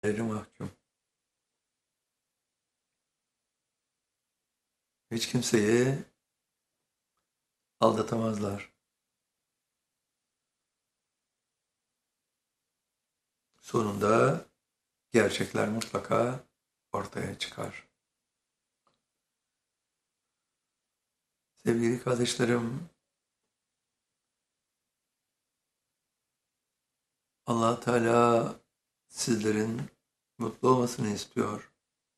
mahkum. Hiç kimseyi aldatamazlar. Sonunda gerçekler mutlaka ortaya çıkar. Sevgili kardeşlerim, Allah Teala sizlerin mutlu olmasını istiyor.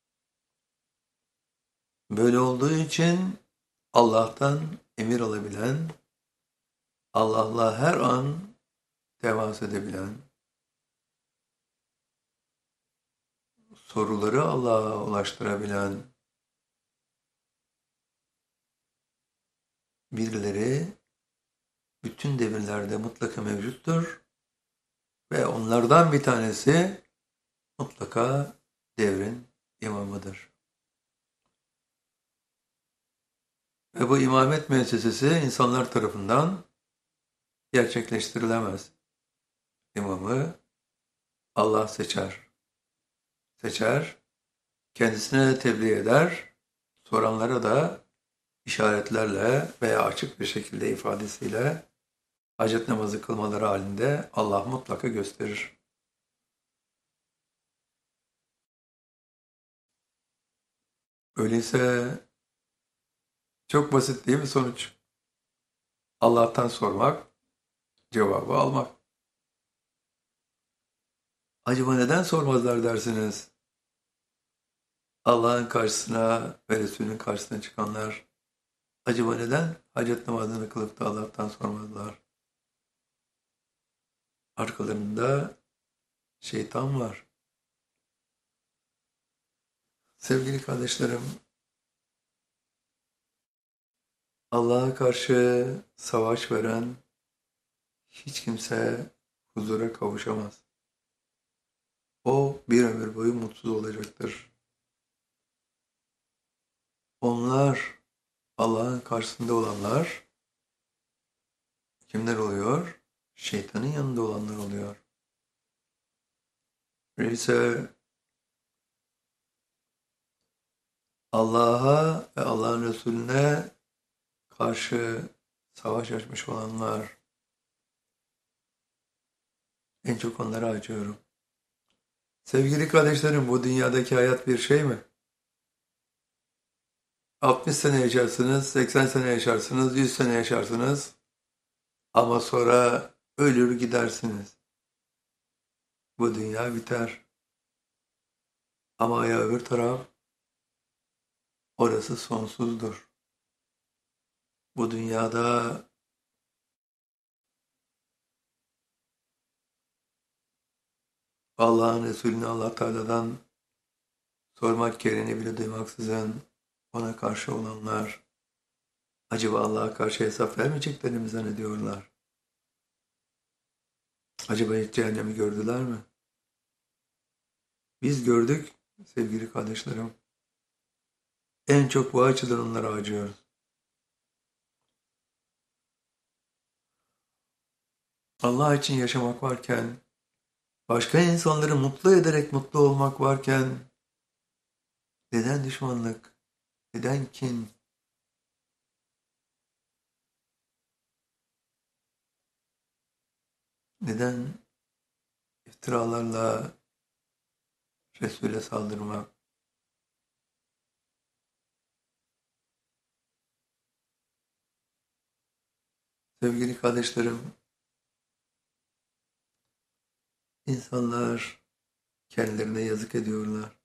Böyle olduğu için Allah'tan emir alabilen, Allah'la her an temas edebilen, soruları Allah'a ulaştırabilen birileri bütün devirlerde mutlaka mevcuttur ve onlardan bir tanesi mutlaka devrin imamıdır. Ve bu imamet müessesesi insanlar tarafından gerçekleştirilemez. İmamı Allah seçer. Seçer, kendisine tebliğ eder, soranlara da işaretlerle veya açık bir şekilde ifadesiyle hacet namazı kılmaları halinde Allah mutlaka gösterir. Öyleyse çok basit değil mi sonuç? Allah'tan sormak, cevabı almak. Acaba neden sormazlar dersiniz? Allah'ın karşısına ve Resulünün karşısına çıkanlar acaba neden hacet namazını kılıp da Allah'tan sormazlar? Arkalarında şeytan var. Sevgili kardeşlerim, Allah'a karşı savaş veren hiç kimse huzura kavuşamaz. O bir ömür boyu mutsuz olacaktır. Onlar, Allah'ın karşısında olanlar kimler oluyor? Şeytanın yanında olanlar oluyor. Öyleyse Allah'a ve Allah'ın Resulüne karşı savaş açmış olanlar, en çok onlara acıyorum. Sevgili kardeşlerim, bu dünyadaki hayat bir şey mi? 60 sene yaşarsınız, 80 sene yaşarsınız, 100 sene yaşarsınız ama sonra ölür gidersiniz. Bu dünya biter. Ama ya öbür taraf, orası sonsuzdur. Bu dünyada Allah'ın Resulüne Allah Teala'dan sormak gereğini bile duymaksızın ona karşı olanlar, acaba Allah'a karşı hesap vermeyeceklerini mi zannediyorlar? Acaba hiç cehennemi gördüler mi? Biz gördük sevgili kardeşlerim. En çok bu açıdan onlara acıyoruz. Allah için yaşamak varken, başka insanları mutlu ederek mutlu olmak varken, neden düşmanlık, neden kin, neden iftiralarla Resul'e saldırmak? Sevgili kardeşlerim, insanlar kendilerine yazık ediyorlar.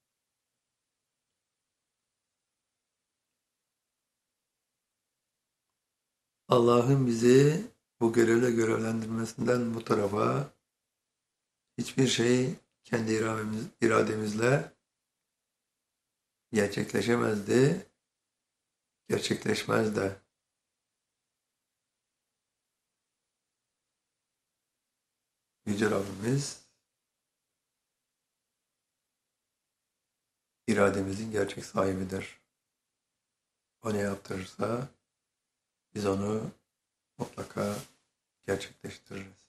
Allah'ın bizi bu görevle görevlendirmesinden bu tarafa hiçbir şey kendi irademizle gerçekleşemezdi, gerçekleşmez de. Yüce Rabbimiz irademizin gerçek sahibidir. O ne yaptırırsa biz onu mutlaka gerçekleştiririz.